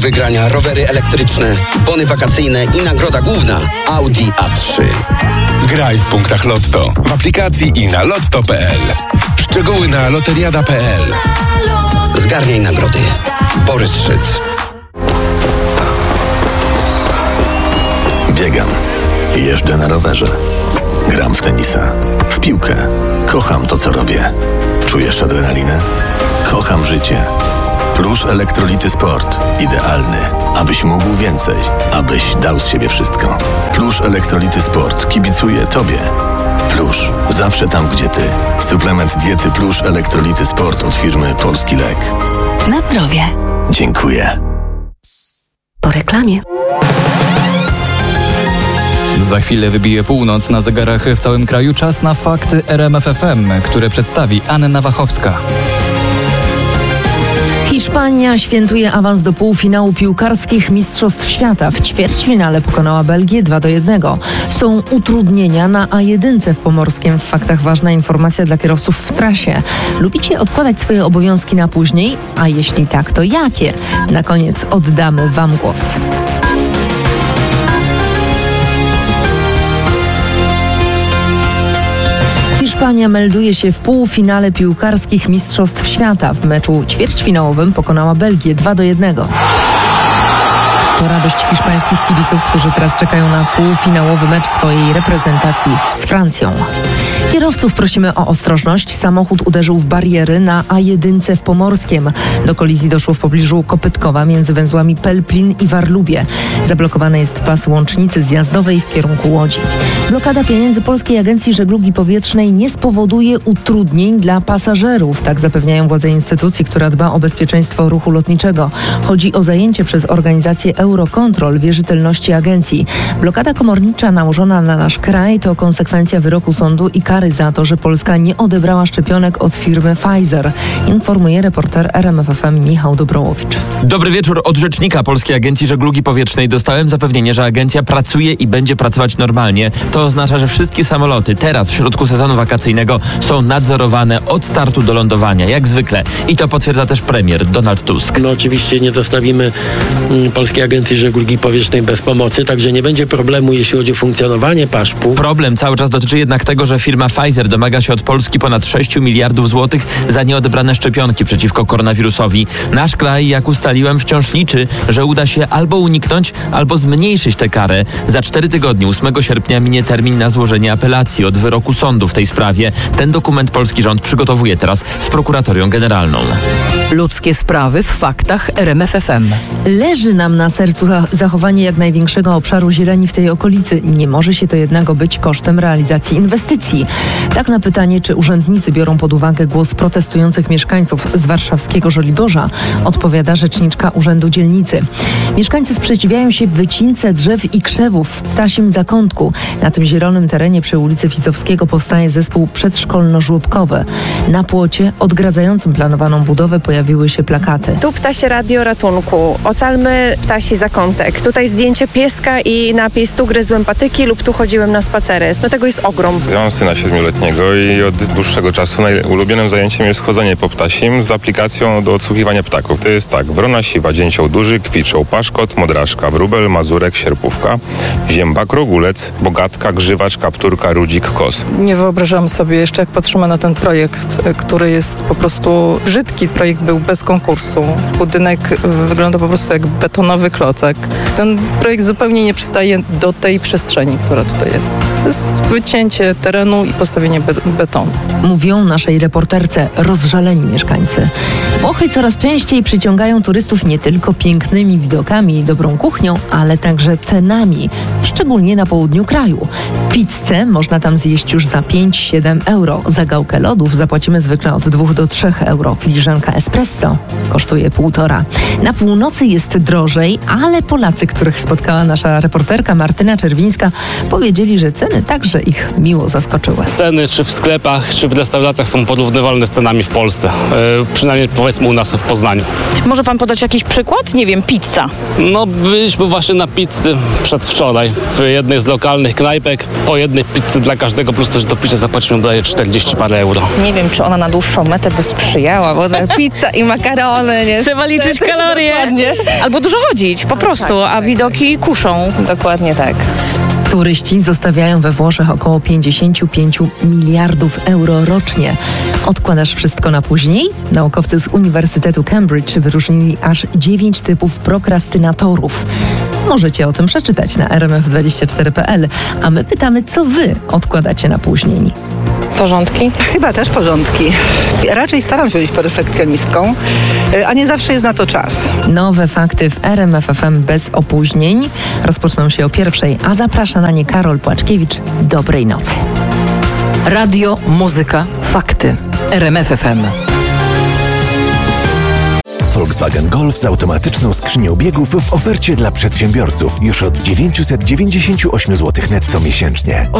wygrania rowery elektryczne, bony wakacyjne i nagroda główna Audi A3. Graj w punktach Lotto, w aplikacji i na lotto.pl. Szczegóły na loteriada.pl. Zgarniaj nagrody. Borys Szyc. Biegam. Jeżdżę na rowerze. Gram w tenisa. W piłkę. Kocham to, co robię. Czujesz adrenalinę? Kocham życie. Plusz Elektrolity Sport. Idealny, abyś mógł więcej. Abyś dał z siebie wszystko. Plusz Elektrolity Sport kibicuje Tobie. Plusz. Zawsze tam, gdzie Ty. Suplement diety Plusz Elektrolity Sport od firmy Polski Lek. Na zdrowie. Dziękuję. Po reklamie. Za chwilę wybije północ. Na zegarach w całym kraju. Czas na fakty RMF FM, które przedstawi Anna Wachowska. Hiszpania świętuje awans do półfinału piłkarskich Mistrzostw Świata. W ćwierćfinale pokonała Belgię 2-1. Są utrudnienia na A1 w Pomorskiem. W faktach ważna informacja dla kierowców w trasie. Lubicie odkładać swoje obowiązki na później? A jeśli tak, to jakie? Na koniec oddamy Wam głos. Hiszpania melduje się w półfinale piłkarskich Mistrzostw Świata. W meczu ćwierćfinałowym pokonała Belgię 2-1. To radość hiszpańskich kibiców, którzy teraz czekają na półfinałowy mecz swojej reprezentacji z Francją. Kierowców prosimy o ostrożność. Samochód uderzył w bariery na A1 w Pomorskiem. Do kolizji doszło w pobliżu Kopytkowa między węzłami Pelplin i Warlubie. Zablokowany jest pas łącznicy zjazdowej w kierunku Łodzi. Blokada pieniędzy Polskiej Agencji Żeglugi Powietrznej nie spowoduje utrudnień dla pasażerów. Tak zapewniają władze instytucji, która dba o bezpieczeństwo ruchu lotniczego. Chodzi o zajęcie przez organizację Eurocontrol wierzytelności agencji. Blokada komornicza nałożona na nasz kraj to konsekwencja wyroku sądu i kary za to, że Polska nie odebrała szczepionek od firmy Pfizer. Informuje reporter RMF FM Michał Dobrołowicz. Dobry wieczór. Od rzecznika Polskiej Agencji Żeglugi Powietrznej dostałem zapewnienie, że agencja pracuje i będzie pracować normalnie. To oznacza, że wszystkie samoloty teraz w środku sezonu wakacyjnego są nadzorowane od startu do lądowania, jak zwykle. I to potwierdza też premier Donald Tusk. My oczywiście nie zostawimy Polskiej Agencji Żeglugi Powietrznej bez pomocy, także nie będzie problemu, jeśli chodzi o funkcjonowanie PAŻP-u. Problem cały czas dotyczy jednak tego, że firma Pfizer domaga się od Polski ponad 6 miliardów złotych za nieodebrane szczepionki przeciwko koronawirusowi. Nasz kraj, jak ustaliłem, wciąż liczy, że uda się albo uniknąć, albo zmniejszyć tę karę. Za 4 tygodnie, 8 sierpnia, minie termin na złożenie apelacji od wyroku sądu w tej sprawie. Ten dokument polski rząd przygotowuje teraz z prokuratorią generalną. Ludzkie sprawy w faktach RMF FM. Leży nam na sercu zachowanie jak największego obszaru zieleni w tej okolicy. Nie może się to jednak być kosztem realizacji inwestycji. Tak na pytanie, czy urzędnicy biorą pod uwagę głos protestujących mieszkańców z warszawskiego Żoliborza, odpowiada rzeczniczka Urzędu Dzielnicy. Mieszkańcy sprzeciwiają się wycince drzew i krzewów w Ptasim Zakątku. Na tym zielonym terenie przy ulicy Ficowskiego powstaje zespół przedszkolno-żłobkowy. Na płocie odgradzającym planowaną budowę pojawiły się plakaty. Tu ptasie radio ratunku. Ocalmy ptasi zakątek. Tutaj zdjęcie pieska i napis: tu gryzłem patyki lub tu chodziłem na spacery. No tego jest ogrom. Ja mam syna 7-letniego i od dłuższego czasu ulubionym zajęciem jest chodzenie po ptasim z aplikacją do odsłuchiwania ptaków. To jest tak: wrona siwa, dzięcioł duży, kwiczą, paszkot, modraszka, wróbel, mazurek, sierpówka, ziębak, rogulec, bogatka, grzywacz, kapturka, rudzik, kos. Nie wyobrażam sobie jeszcze, jak patrzymy na ten projekt, który jest po prostu brzydki. Projekt był bez konkursu. Budynek wygląda po prostu jak betonowy klocek. Ten projekt zupełnie nie przystaje do tej przestrzeni, która tutaj jest. To jest wycięcie terenu i postawienie betonu. Mówią naszej reporterce rozżaleni mieszkańcy. Włochy coraz częściej przyciągają turystów nie tylko pięknymi widokami i dobrą kuchnią, ale także cenami, szczególnie na południu kraju. Pizzę można tam zjeść już za 5-7 euro. Za gałkę lodów zapłacimy zwykle od 2 do 3 euro. Filiżanka espresso kosztuje 1,5. Na północy jest drożej, ale Polacy Tacy, których spotkała nasza reporterka Martyna Czerwińska, powiedzieli, że ceny także ich miło zaskoczyły. Ceny czy w sklepach, czy w restauracjach są porównywalne z cenami w Polsce. Przynajmniej powiedzmy u nas w Poznaniu. Może pan podać jakiś przykład? Nie wiem, pizza. No byliśmy właśnie na pizzy przedwczoraj w jednej z lokalnych knajpek. Po jednej pizzy dla każdego plus też do picia zapłacimy daje 40 parę euro. Nie wiem, czy ona na dłuższą metę by sprzyjała, bo pizza i makarony, nie? Trzeba liczyć kalorie. Dokładnie. Albo dużo chodzić, po prostu, a widoki kuszą. Dokładnie tak. Turyści zostawiają we Włoszech około 55 miliardów euro rocznie. Odkładasz wszystko na później? Naukowcy z Uniwersytetu Cambridge wyróżnili aż 9 typów prokrastynatorów. Możecie o tym przeczytać na rmf24.pl, a my pytamy, co wy odkładacie na później. Porządki? Chyba też porządki. Raczej staram się być perfekcjonistką, a nie zawsze jest na to czas. Nowe fakty w RMF FM bez opóźnień rozpoczną się o 1:00, a zaprasza na nie Karol Płaczkiewicz. Dobrej nocy. Radio, muzyka, fakty. RMF FM. Volkswagen Golf z automatyczną skrzynią biegów w ofercie dla przedsiębiorców już od 998 zł netto miesięcznie.